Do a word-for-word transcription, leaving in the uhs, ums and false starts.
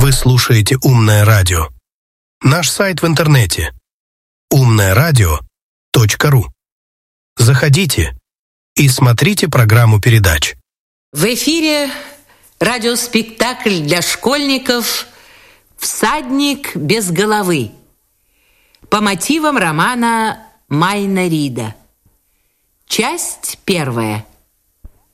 Вы слушаете «Умное радио». Наш сайт в интернете умное радио точка ру. Заходите и смотрите программу передач. В эфире радиоспектакль для школьников «Всадник без головы» по мотивам романа Майна Рида. Часть первая.